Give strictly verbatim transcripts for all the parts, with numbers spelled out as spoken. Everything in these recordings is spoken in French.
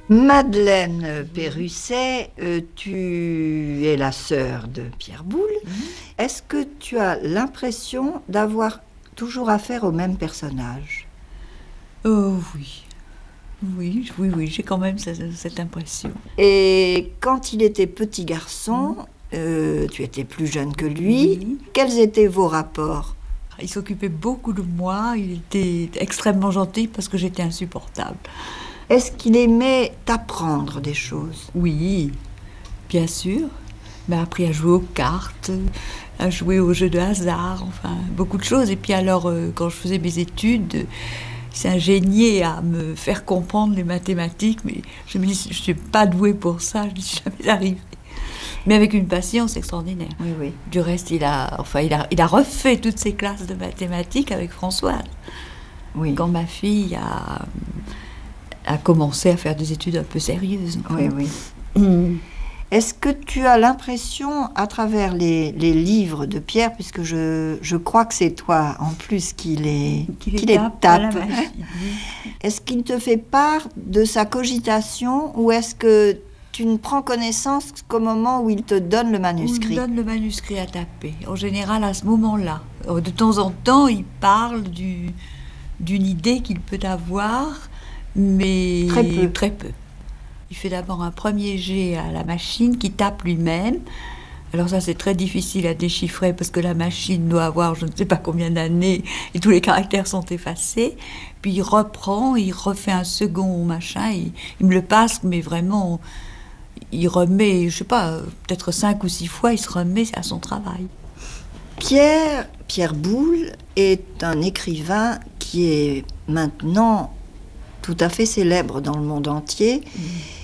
Madeleine Perrusset, euh, tu es la sœur de Pierre Boulle. Mmh. Est-ce que tu as l'impression d'avoir toujours affaire au même personnage ? Oh oui, oui, oui, oui, j'ai quand même cette, cette impression. Et quand il était petit garçon, mmh. euh, tu étais plus jeune que lui, oui. Quels étaient vos rapports ? Il s'occupait beaucoup de moi, il était extrêmement gentil parce que j'étais insupportable. Est-ce qu'il aimait t'apprendre des choses ? Oui, bien sûr. Il m'a appris à jouer aux cartes, à jouer aux jeux de hasard, enfin, beaucoup de choses. Et puis alors, euh, quand je faisais mes études, il s'est ingénié à me faire comprendre les mathématiques, mais je me dis, je ne suis pas douée pour ça, je n'y suis jamais arrivée. Mais avec une patience extraordinaire. Oui, oui. Du reste, il a, enfin, il a, il a refait toutes ses classes de mathématiques avec Françoise. Oui. Quand ma fille a... a commencé à faire des études un peu sérieuses. Oui, oui. Mmh. Est-ce que tu as l'impression, à travers les, les livres de Pierre, puisque je, je crois que c'est toi en plus qui les, qui qui les les tape, tape, est-ce qu'il te fait part de sa cogitation ou est-ce que tu ne prends connaissance qu'au moment où il te donne le manuscrit ? Il me donne le manuscrit à taper, en général à ce moment-là. De temps en temps, il parle du, d'une idée qu'il peut avoir, mais très peu. très peu. Il fait d'abord un premier jet à la machine qui tape lui-même. Alors ça, c'est très difficile à déchiffrer parce que la machine doit avoir je ne sais pas combien d'années et tous les caractères sont effacés. Puis il reprend, il refait un second machin, il, il me le passe, mais vraiment, il remet, je sais pas, peut-être cinq ou six fois, il se remet à son travail. Pierre, Pierre Boulle est un écrivain qui est maintenant tout à fait célèbre dans le monde entier mmh.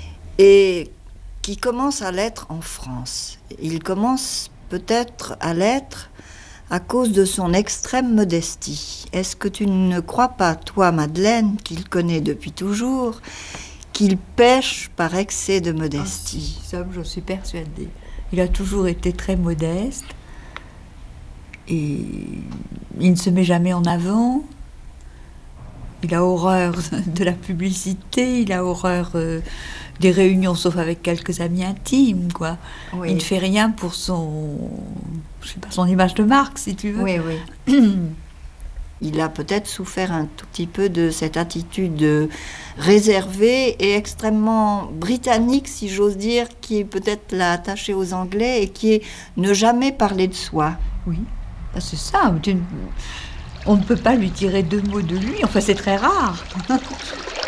et qui commence à l'être en France. Il commence peut-être à l'être à cause de son extrême modestie. Est-ce que tu ne crois pas, toi, Madeleine, qu'il connaît depuis toujours, qu'il pêche par excès de modestie ? Ah, si, ça, j'en suis persuadée. Il a toujours été très modeste et il ne se met jamais en avant. Il a horreur de la publicité, il a horreur euh, des réunions, sauf avec quelques amis intimes, quoi. Oui. Il ne fait rien pour son, je sais pas, son image de marque, si tu veux. Oui, oui. Il a peut-être souffert un tout petit peu de cette attitude réservée et extrêmement britannique, si j'ose dire, qui peut-être l'a attaché aux Anglais et qui est ne jamais parler de soi. Oui, c'est ça. Tu... On ne peut pas lui tirer deux mots de lui, enfin c'est très rare.